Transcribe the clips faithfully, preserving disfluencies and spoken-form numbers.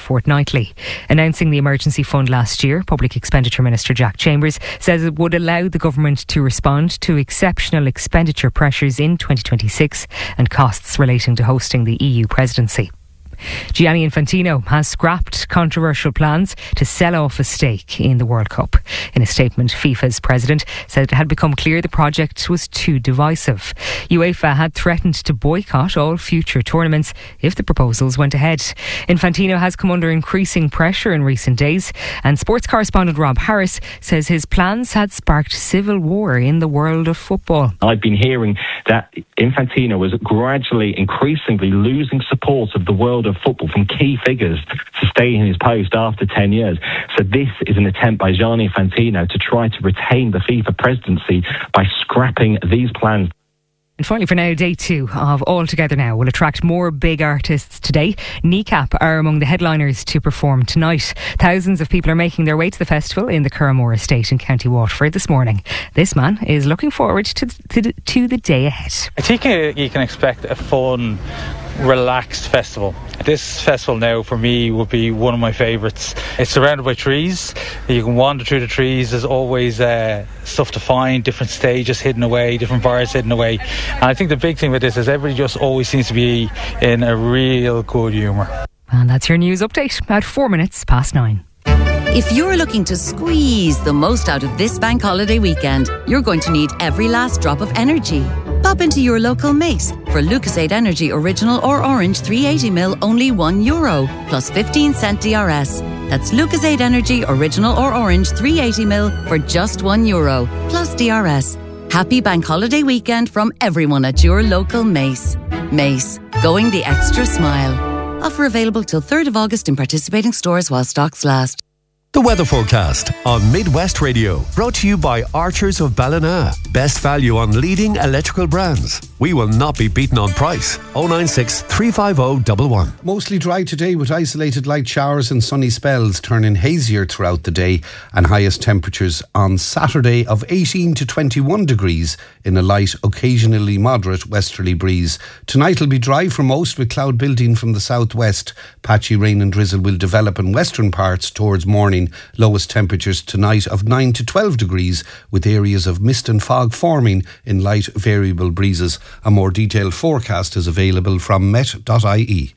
fortnightly. Announcing the emergency fund last year, Public Expenditure Minister Jack Chambers says it would allow the government to respond to exceptional expenditure pressures in twenty twenty-six and costs relating to hosting the E U presidency. Gianni Infantino has scrapped controversial plans to sell off a stake in the World Cup. In a statement, FIFA's president said it had become clear the project was too divisive. UEFA had threatened to boycott all future tournaments if the proposals went ahead. Infantino has come under increasing pressure in recent days, and sports correspondent Rob Harris says his plans had sparked civil war in the world of football. I've been hearing that Infantino was gradually, increasingly losing support of the world of football from key figures to stay in his post after ten years. So this is an attempt by Gianni Infantino to try to retain the FIFA presidency by scrapping these plans. And finally for now, day two of All Together Now will attract more big artists today. Kneecap are among the headliners to perform tonight. Thousands of people are making their way to the festival in the Curramore estate in County Waterford this morning. This man is looking forward to, to, to the day ahead. I think uh, you can expect a fun, relaxed festival. This festival now for me would be one of my favourites. It's surrounded by trees. You can wander through the trees. There's always uh, stuff to find, different stages hidden away, different bars hidden away. And I think the big thing with this is everybody just always seems to be in a real good humour. And that's your news update at four minutes past nine. If you're looking to squeeze the most out of this bank holiday weekend, you're going to need every last drop of energy. Pop into your local Mace for Lucozade Energy Original or Orange three eighty milliliters, only one euro, plus fifteen cent D R S. That's Lucozade Energy Original or Orange three eighty milliliters for just one euro, plus D R S. Happy bank holiday weekend from everyone at your local Mace. Mace, going the extra smile. Offer available till third of August in participating stores while stocks last. The weather forecast on Midwest Radio, brought to you by Archers of Ballina. Best value on leading electrical brands. We will not be beaten on price. oh nine six, three five oh, one one. Mostly dry today with isolated light showers and sunny spells, turning hazier throughout the day, and highest temperatures on Saturday of eighteen to twenty-one degrees in a light, occasionally moderate westerly breeze. Tonight will be dry for most, with cloud building from the southwest. Patchy rain and drizzle will develop in western parts towards morning. Lowest temperatures tonight of nine to twelve degrees, with areas of mist and fog forming in light variable breezes. A more detailed forecast is available from met dot I E.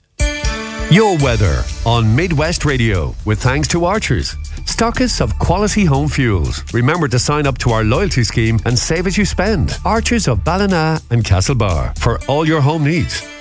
Your weather on Midwest Radio, with thanks to Archers, stockists of quality home fuels. Remember to sign up to our loyalty scheme and save as you spend. Archers of Ballina and Castlebar for all your home needs.